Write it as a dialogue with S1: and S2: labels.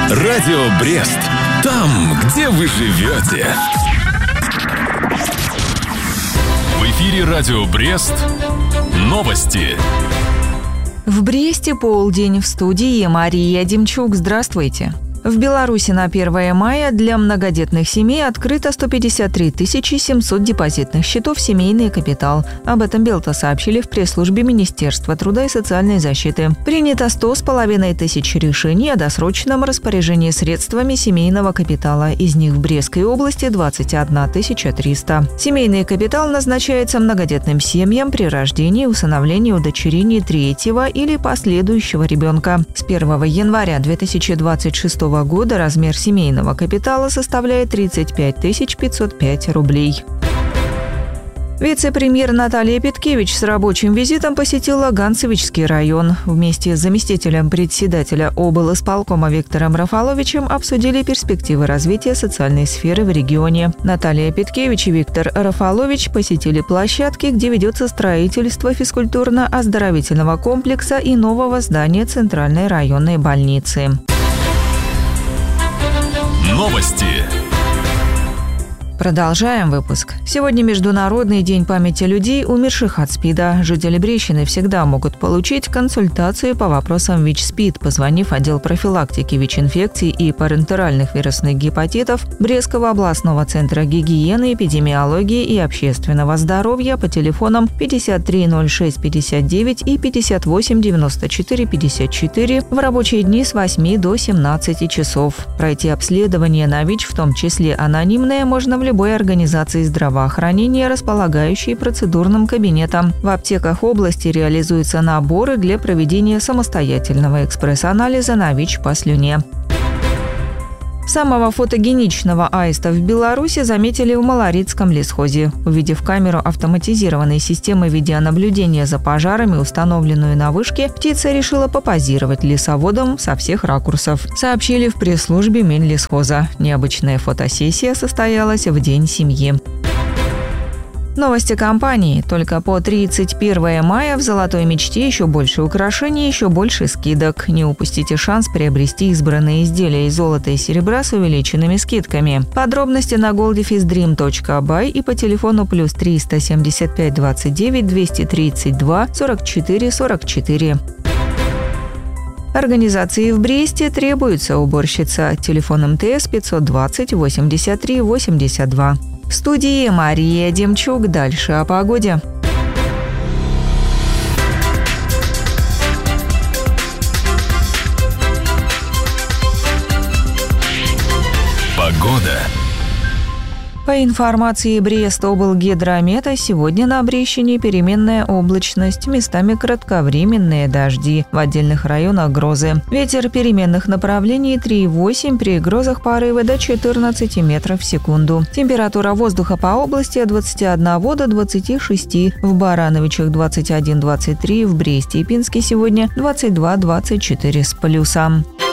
S1: Радио Брест. Там, где вы живете. В эфире Радио Брест. Новости.
S2: В Бресте полдень. В студии Мария Демчук. Здравствуйте. В Беларуси на 1 мая для многодетных семей открыто 153 700 депозитных счетов «Семейный капитал». Об этом Белта сообщили в пресс-службе Министерства труда и социальной защиты. Принято 100,5 тысяч решений о досрочном распоряжении средствами семейного капитала. Из них в Брестской области 21 300. Семейный капитал назначается многодетным семьям при рождении, усыновлении, удочерении третьего или последующего ребенка. С 1 января 2026 года размер семейного капитала составляет 35 505 рублей. Вице-премьер Наталья Петкевич с рабочим визитом посетила Ганцевичский район. Вместе с заместителем председателя облисполкома Виктором Рафаловичем обсудили перспективы развития социальной сферы в регионе. Наталья Петкевич и Виктор Рафалович посетили площадки, где ведется строительство физкультурно-оздоровительного комплекса и нового здания Центральной районной больницы.
S1: Новости.
S2: Продолжаем выпуск. Сегодня Международный день памяти людей, умерших от СПИДа. Жители Брещины всегда могут получить консультации по вопросам ВИЧ-СПИД, позвонив в отдел профилактики ВИЧ-инфекций и парентеральных вирусных гепатитов Брестского областного центра гигиены, эпидемиологии и общественного здоровья по телефонам 53 06 59 и 58 94 54 в рабочие дни с 8 до 17 часов. Пройти обследование на ВИЧ, в том числе анонимное, можно в любой организации здравоохранения, располагающей процедурным кабинетом. В аптеках области реализуются наборы для проведения самостоятельного экспресс-анализа на ВИЧ по слюне. Самого фотогеничного аиста в Беларуси заметили в Малорицком лесхозе. Увидев камеру автоматизированной системы видеонаблюдения за пожарами, установленную на вышке, птица решила попозировать лесоводам со всех ракурсов. Сообщили в пресс-службе Минлесхоза. Необычная фотосессия состоялась в День семьи. Новости компании. Только по 31 мая в «Золотой мечте» еще больше украшений, еще больше скидок. Не упустите шанс приобрести избранные изделия из золота и серебра с увеличенными скидками. Подробности на goldifisdream.by и по телефону плюс 375 29 232 44 44. Организации в Бресте требуется уборщица. Телефон МТС 520 83 82. В студии Мария Демчук. Дальше о погоде.
S1: Погода.
S2: По информации Брестоблгидромета, сегодня на Брещине переменная облачность, местами кратковременные дожди, в отдельных районах грозы. Ветер переменных направлений 3,8, при грозах порывы до 14 метров в секунду. Температура воздуха по области от 21 до 26, в Барановичах 21-23, в Бресте и Пинске сегодня 22-24 с плюсом.